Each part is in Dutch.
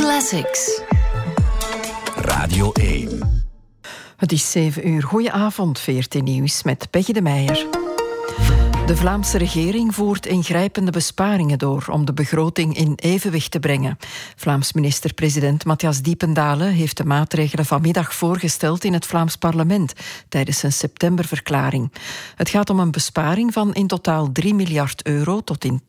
Classics. Radio 1. Het is 7 uur. Goedenavond, VRT Nieuws met Peggy de Meijer. De Vlaamse regering voert ingrijpende besparingen door om de begroting in evenwicht te brengen. Vlaams minister-president Matthias Diependalen heeft de maatregelen vanmiddag voorgesteld in het Vlaams parlement tijdens een septemberverklaring. Het gaat om een besparing van in totaal 3 miljard euro tot in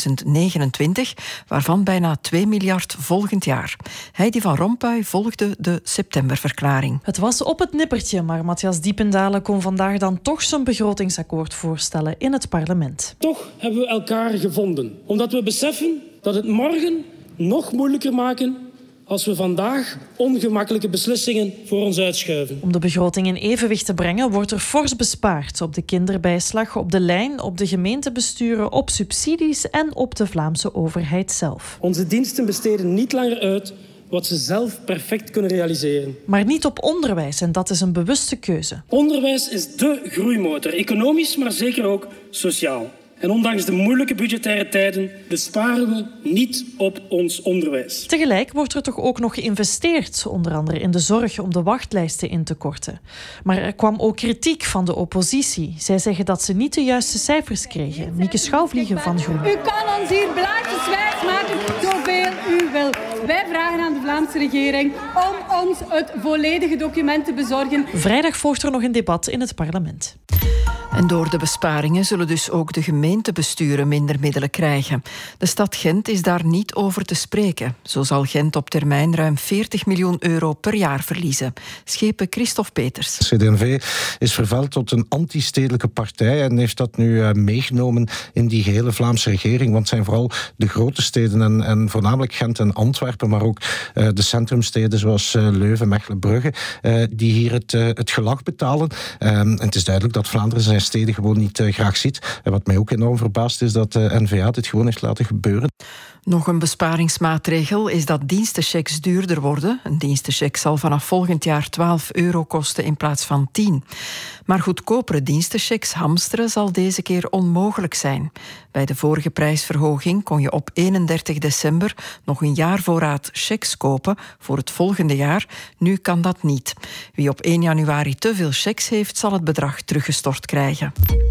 2029, waarvan bijna 2 miljard volgend jaar. Heidi van Rompuy volgde de septemberverklaring. Het was op het nippertje, maar Matthias Diependalen kon vandaag dan toch zijn begrotingsakkoord voorstellen in het parlement. Toch hebben we elkaar gevonden, omdat we beseffen dat het morgen nog moeilijker maken als we vandaag ongemakkelijke beslissingen voor ons uitschuiven. Om de begroting in evenwicht te brengen wordt er fors bespaard op de kinderbijslag, op de lijn, op de gemeentebesturen, op subsidies en op de Vlaamse overheid zelf. Onze diensten besteden niet langer uit wat ze zelf perfect kunnen realiseren. Maar niet op onderwijs, en dat is een bewuste keuze. Onderwijs is dé groeimotor, economisch, maar zeker ook sociaal. En ondanks de moeilijke budgettaire tijden besparen we niet op ons onderwijs. Tegelijk wordt er toch ook nog geïnvesteerd, onder andere in de zorg, om de wachtlijsten in te korten. Maar er kwam ook kritiek van de oppositie. Zij zeggen dat ze niet de juiste cijfers kregen. Mieke Schouwvliegen van GroenLinks. U kan ons hier blaadjeswijs maken zoveel u wil. Wij vragen aan de Vlaamse regering om ons het volledige document te bezorgen. Vrijdag volgt er nog een debat in het parlement. En door de besparingen zullen dus ook de gemeentebesturen minder middelen krijgen. De stad Gent is daar niet over te spreken. Zo zal Gent op termijn ruim 40 miljoen euro per jaar verliezen. Schepen Christophe Peters. CD&V is vervuild tot een anti-stedelijke partij en heeft dat nu meegenomen in die gehele Vlaamse regering. Want het zijn vooral de grote steden en voornamelijk Gent en Antwerpen, maar ook de centrumsteden zoals Leuven, Mechelen, Brugge, die hier het gelag betalen. En het is duidelijk dat Vlaanderen zijn steden gewoon niet graag ziet. En wat mij ook enorm verbaast is dat de N-VA dit gewoon heeft laten gebeuren. Nog een besparingsmaatregel is dat dienstenchecks duurder worden. Een dienstencheck zal vanaf volgend jaar 12 euro kosten in plaats van 10. Maar goedkopere dienstenchecks hamsteren zal deze keer onmogelijk zijn. Bij de vorige prijsverhoging kon je op 31 december nog een jaarvoorraad checks kopen voor het volgende jaar. Nu kan dat niet. Wie op 1 januari te veel checks heeft, zal het bedrag teruggestort krijgen.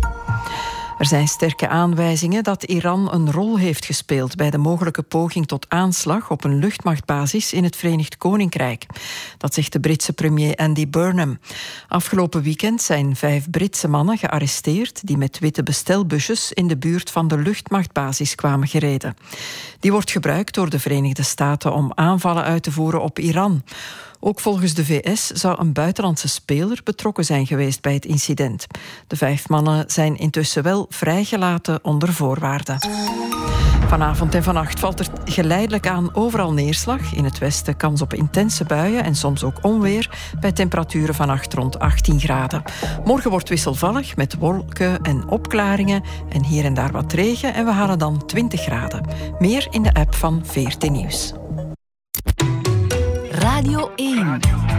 Er zijn sterke aanwijzingen dat Iran een rol heeft gespeeld bij de mogelijke poging tot aanslag op een luchtmachtbasis in het Verenigd Koninkrijk. Dat zegt de Britse premier Andy Burnham. Afgelopen weekend zijn 5 Britse mannen gearresteerd die met witte bestelbusjes in de buurt van de luchtmachtbasis kwamen gereden. Die wordt gebruikt door de Verenigde Staten om aanvallen uit te voeren op Iran. Ook volgens de VS zou een buitenlandse speler betrokken zijn geweest bij het incident. De 5 mannen zijn intussen wel vrijgelaten onder voorwaarden. Vanavond en vannacht valt er geleidelijk aan overal neerslag. In het westen kans op intense buien en soms ook onweer, bij temperaturen vannacht rond 18 graden. Morgen wordt wisselvallig met wolken en opklaringen en hier en daar wat regen en we halen dan 20 graden. Meer in de app van VRT Nieuws. Radio 1.